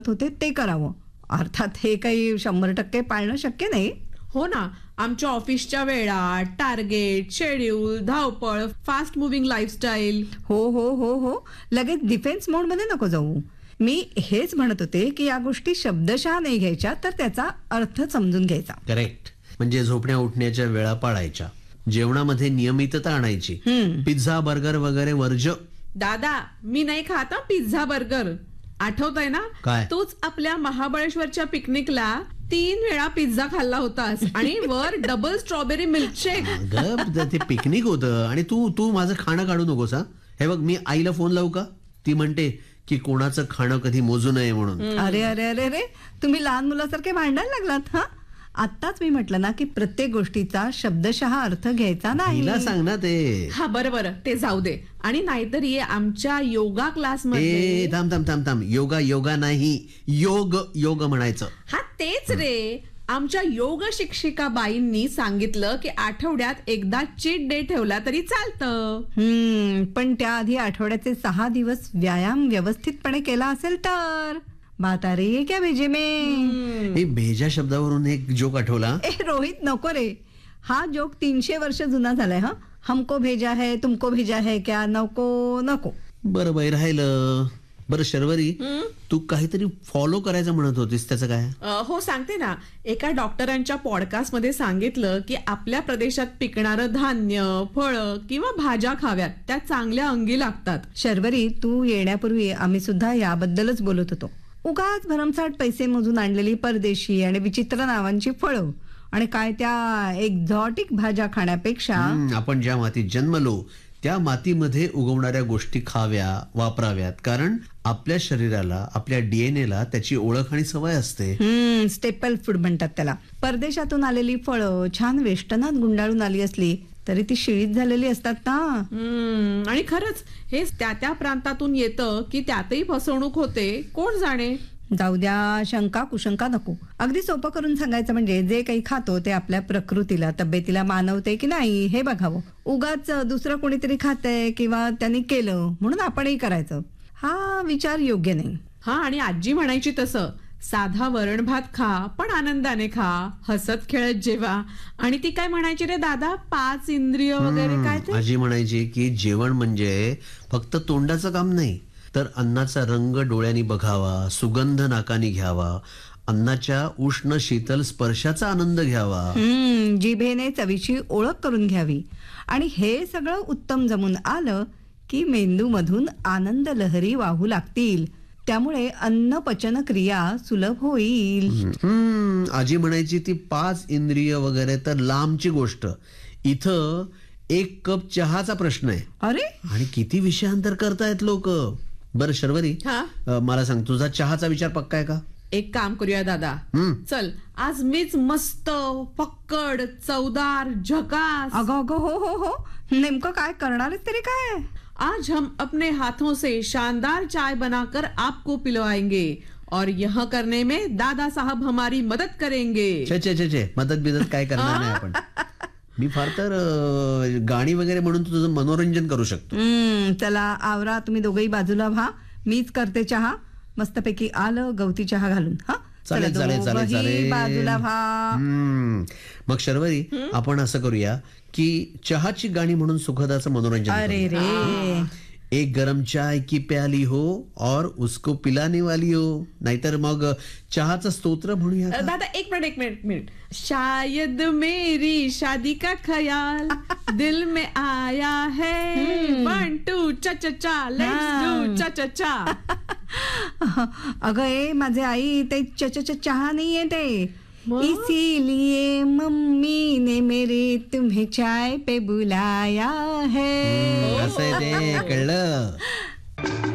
होते ते करावं. अर्थात हे काही 100% पाळणं शक्य नाही. हो ना, आमच्या ऑफिसच्या वेळा, टार्गेट, शेड्यूल, धावपळ, फास्ट मुव्हिंग लाईफस्टाईल. हो हो हो हो लगेच डिफेन्स मोडमध्ये नको जाऊ. मी हेच म्हणत होते की या गोष्टी शब्दशः नाही घ्यायच्या, तर त्याचा अर्थ समजून घ्यायचा. करेक्ट. म्हणजे झोपण्या उठण्याच्या वेळा पाळायच्या, जेवणामध्ये नियमितता आणायची. पिझ्झा बर्गर वगैरे वर्ज. दादा, मी नाही खाता पिझ्झा बर्गर. आठवतंय ना, काय? तूच आपल्या महाबळेश्वरच्या पिकनिकला 3 वेळा पिझ्झा खाल्ला होतास आणि वर डबल स्ट्रॉबेरी मिल्कशेक. अगं ते पिकनिक होतं आणि तू तू माझं खाणं काढू नकोस हा. हे बघ, मी आईला फोन लावू का? ती म्हणते की कोणाचं खाणं कधी मोजू नये म्हणून. अरे अरे अरे अरे तुम्ही लहान मुलासारखे भांडायला लागलात. हा, आत्ताच मी म्हटलं ना की प्रत्येक गोष्टीचा शब्दशः अर्थ घ्यायचा नाही. तिला सांग ना ते. हा, बरं ते जाऊ दे. आणि नाहीतर ये आमच्या योगा क्लासमध्ये. थांब थांब थांब थांब. योगा योगा नाही, योग योग म्हणायचं. हा तेच रे. आमच्या योग शिक्षिका बाईंनी सांगितलं की आठवड्यात एकदा चीट डे ठेवला तरी चालतं. पण त्याआधी आठवड्याचे 6 दिवस व्यायाम व्यवस्थितपणे केला असेल तर. बात आ रही है क्या भेजे में? हे भेजा शब्दावरून एक जोक आठवला. रोहित नको रे, हा जोक 300 वर्ष जुना झालाय. हा, हमको भेजा है तुमको भेजा है क्या? नको नको. बरं बाई, राहिलं. बरं शर्वरी, तू काहीतरी फॉलो करायचं म्हणत होतीस, त्याचं काय? हो सांगते ना. एका डॉक्टरांच्या पॉडकास्ट मध्ये सांगितलं की आपल्या प्रदेशात पिकणारं धान्य, फळं किंवा भाज्या खाव्यात, त्या चांगल्या अंगी लागतात. शर्वरी, तू येण्यापूर्वी आम्ही सुद्धा याबद्दलच बोलत होतो. उगाच भरमसाठ पैसे मोजून आणलेली परदेशी आणि विचित्र नावांची फळं आणि काय त्या एक्झॉटिक भाज्या खाण्यापेक्षा आपण ज्या मातीत जन्मलो त्या मातीमध्ये उगवणाऱ्या गोष्टी खाव्या, वापराव्यात. कारण आपल्या शरीराला, आपल्या डीएनए ला त्याची ओळख आणि सवय असते. स्टेपल फूड म्हणतात त्याला. परदेशातून आलेली फळं छान वेष्टनात गुंडाळून आली असली तरी ती शिळीत झालेली असतात ना. आणि खरंच हे त्या प्रांतातून येतं की त्यातही फसवणूक होते, कोण जाणे. जाऊ द्या, शंका कुशंका नको. अगदी सोपं करून सांगायचं म्हणजे जे काही खातो ते आपल्या प्रकृतीला, तब्येतीला मानवते की नाही हे बघावं. उगाच दुसरं कोणीतरी खातंय किंवा त्यांनी केलं म्हणून आपणही करायचं, हा विचार योग्य नाही. हा, आणि आजी म्हणायची तसं, साधा वरण भात खा पण आनंदाने खा, हसत खेळत जेवा. आणि ती काय म्हणायची रे दादा, 5 इंद्रिय वगैरे काय ते. आजी म्हणायची की जेवण म्हणजे फक्त तोंडाचं काम नाही, तर अन्नाचा रंग डोळ्यांनी बघावा, सुगंध नाकानी घ्यावा, अन्नाच्या उष्ण शीतल स्पर्शाचा आनंद घ्यावा, जिभेने चवीची ओळख करून घ्यावी. आणि हे सगळं उत्तम जमून आलं की मेंदू मधून आनंद लहरी वाहू लागतील. त्यामुळे अन्न पचन क्रिया सुलभ होईल. आजी म्हणायची ती 5 इंद्रिय वगैरे तर लांबची गोष्ट. इथं 1 कप चहाचा प्रश्न आहे. अरे, आणि किती विषयांतर करतायत लोक. बरं शर्वरी, मला सांग, तुझा चहाचा विचार पक्का आहे का? एक काम करूया दादा, चल आज मीच मस्त फक्कड चवदार झकास. अगं हो हो हो, नेमकं काय करणार आहेस तरी काय? आज हम अपने हाथों से शानदार चाय बनाकर आपको पिलवाएंगे और यह करने में दादा साहब हमारी मदद करेंगे. छे मदत बिदत काय करणार नाही आपण. मी फार तर गाणी वगैरे म्हणून तुझं मनोरंजन करू शकतो. चला आवरा, तुम्ही दोघेही बाजूला व्हा, मीच करते चहा. मस्तपैकी आलं गवती चहा घालून. हा, चालेल चालेल चालेल चालेल, बाजूला व्हा. मग शर्वरी, आपण असं करूया की चहाची गाणी म्हणून सुखदाचं मनोरंजन. अरे रे, एक गरम चाय की प्याली हो और उसको पिलाने वाली हो. नाहीतर मग चहाचं स्तोत्र म्हणूया. दादा एक मिनिट. शायद मेरी शादी का ख्याल दिल में आया है. 1 2 चा लेट्स डू चा. अगं ए माझे आई, ते चहा नाहीये ते. इसीलिए मम्मी ने मेरे तुम्हें चाय पे बुलाया है. असं आहे ते, कळलं.